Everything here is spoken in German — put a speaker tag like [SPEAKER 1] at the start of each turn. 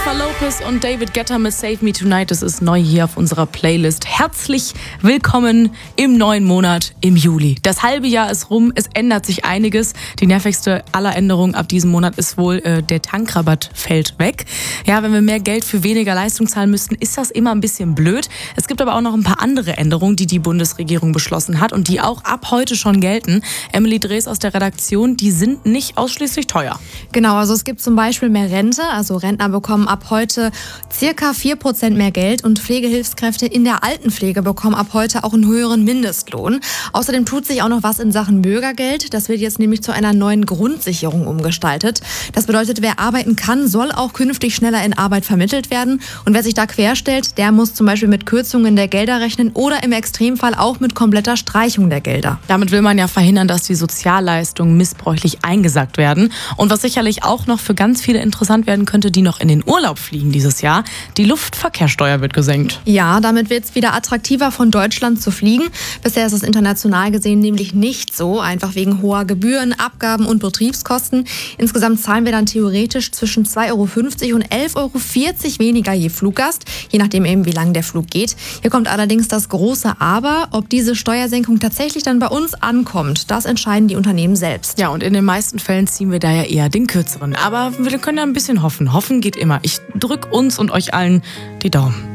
[SPEAKER 1] Jennifer Lopez und David Guetta mit Save Me Tonight. Das ist neu hier auf unserer Playlist. Herzlich willkommen im neuen Monat, im Juli. Das halbe Jahr ist rum, es ändert sich einiges. Die nervigste aller Änderungen ab diesem Monat ist wohl, der Tankrabatt fällt weg. Ja, wenn wir mehr Geld für weniger Leistung zahlen müssten, ist das immer ein bisschen blöd. Es gibt aber auch noch ein paar andere Änderungen, die die Bundesregierung beschlossen hat und die auch ab heute schon gelten. Emily Drees aus der Redaktion, die sind nicht ausschließlich teuer.
[SPEAKER 2] Genau, also es gibt zum Beispiel mehr Rente, also Rentner bekommen ab heute circa 4% mehr Geld und Pflegehilfskräfte in der Altenpflege bekommen ab heute auch einen höheren Mindestlohn. Außerdem tut sich auch noch was in Sachen Bürgergeld. Das wird jetzt nämlich zu einer neuen Grundsicherung umgestaltet. Das bedeutet, wer arbeiten kann, soll auch künftig schneller in Arbeit vermittelt werden. Und wer sich da querstellt, der muss zum Beispiel mit Kürzungen der Gelder rechnen oder im Extremfall auch mit kompletter Streichung der Gelder.
[SPEAKER 1] Damit will man ja verhindern, dass die Sozialleistungen missbräuchlich eingesackt werden. Und was sicherlich auch noch für ganz viele interessant werden könnte, die noch in den Urlaub fliegen dieses Jahr, die Luftverkehrssteuer wird gesenkt.
[SPEAKER 2] Ja, damit wird es wieder attraktiver, von Deutschland zu fliegen. Bisher ist es international gesehen nämlich nicht so, einfach wegen hoher Gebühren, Abgaben und Betriebskosten. Insgesamt zahlen wir dann theoretisch zwischen 2,50 € und 11,40 € weniger je Fluggast, je nachdem eben, wie lang der Flug geht. Hier kommt allerdings das große Aber, ob diese Steuersenkung tatsächlich dann bei uns ankommt. Das entscheiden die Unternehmen selbst.
[SPEAKER 1] Ja, und in den meisten Fällen ziehen wir da ja eher den kürzeren. Aber wir können ja ein bisschen hoffen. Hoffen geht immer. Ich drück uns und euch allen die Daumen.